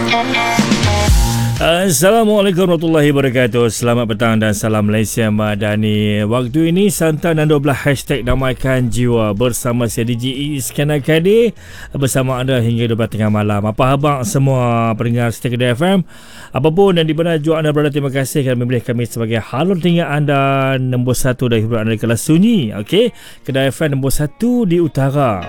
Assalamualaikum warahmatullahi wabarakatuh. Selamat petang dan salam Malaysia Madani. Waktu ini Santan dan 12 hashtag damaikan jiwa bersama saya DJ Iskandar Kadir bersama anda hingga 12 tengah malam. Apa khabar semua pendengar setia Kedah FM? Apapun dan di mana jua anda berada, terima kasih kerana memilih kami sebagai halun telinga anda nombor 1 dari hiburan anda di kelas sunyi. Okey, Kedah FM nombor 1 di utara.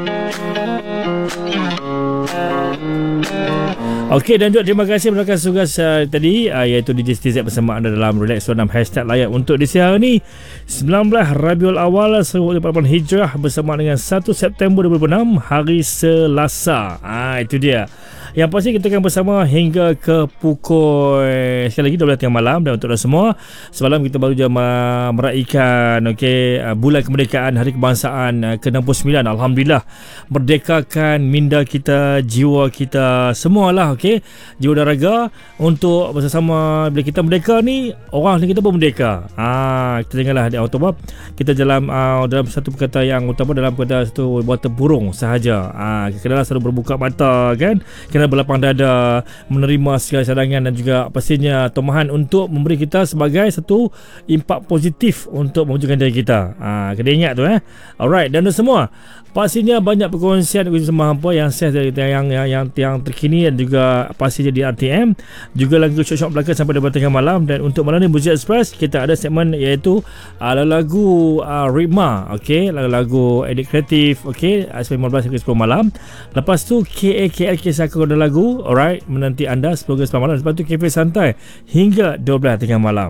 Okey, dan juga terima kasih meneruskan tugas tadi iaitu DJ TZ bersama anda dalam Relax 6 hashtag layak untuk di siang ni 19 Rabiul Awal 1448 Hijrah bersama dengan 1 September 2006 hari Selasa. Itu dia. Yang pasti kita akan bersama hingga ke pukul sekali lagi 12 tengah malam. Dan untuk anda semua, semalam kita baru je meraihkan bulan kemerdekaan, hari kebangsaan ke-69. Alhamdulillah, merdekakan minda kita, jiwa kita, semualah jiwa dan raga untuk bersama. Bila kita merdeka ni, orang kita pun merdeka. Kita janganlah kita dalam satu perkataan yang utama, dalam perkataan satu buatan burung sahaja. Kenalah selalu berbuka mata kan, kena berlapang dada menerima segala cadangan dan juga pastinya tomahan untuk memberi kita sebagai satu impak positif untuk mewujudkan diri kita. Kena ingat tu Alright, dan semua pastinya banyak perkongsian bersama hampa yang yang terkini dan juga pastinya di RTM, juga lagu short belakang sampai 12 tengah malam. Dan untuk malam ni Muzik Express kita ada segmen iaitu lagu Ritma, lagu edit kreatif, sampai 15 hingga 10 malam. Lepas tu KL kisah kau lagu, alright, menanti anda 10 hingga 10 malam. Lepas tu Cafe Santai hingga 12 tengah malam.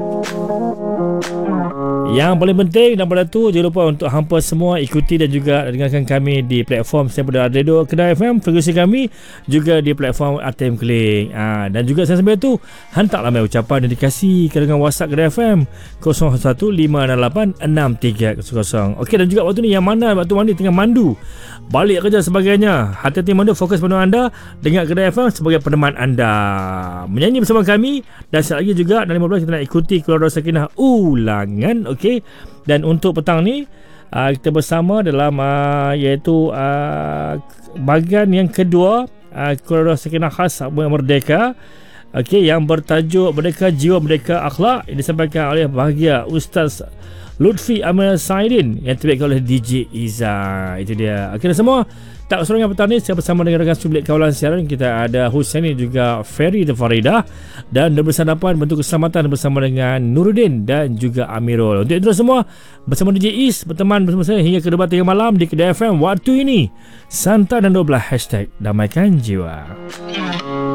Yang paling penting daripada tu, jangan lupa untuk hampa semua ikuti dan juga dengarkan kami di platform daripada Radio Kedah FM, frekuensi kami juga di platform ATM Kling. Dan juga sambil tu hantarlah mail ucapan dedikasi ke dengan WhatsApp Kedah FM 0115686300. Okey, dan juga waktu ni yang mana waktu mandi tengah mandu, balik kerja sebagainya, hati-hati mandu, fokus pada anda dengar Kedah FM sebagai peneman anda, menyanyi bersama kami. Dan sekali lagi juga dalam 15 kita nak ikuti Keluarga Sakinah ulangan. Okey, dan untuk petang ni kita bersama dalam iaitu bahagian yang kedua Keluarga Sakinah khas Merdeka, yang bertajuk Merdeka Jiwa Merdeka Akhlak, yang disampaikan oleh bahagia Ustaz Lutfi Amir Saidin yang terbaik oleh DJ Iza. Itu dia. Okey, semua tak serongan petang ni saya bersama dengan rakan sublik kawalan siaran. Kita ada Husaini juga Ferry dan Faridah, dan bersadapan bentuk keselamatan bersama dengan Nuruddin dan juga Amirul. Untuk itu semua bersama DJ Is berteman bersama saya hingga ke 3 malam di Kedah FM. Waktu ini Santan dan 12 hashtag damaikan jiwa.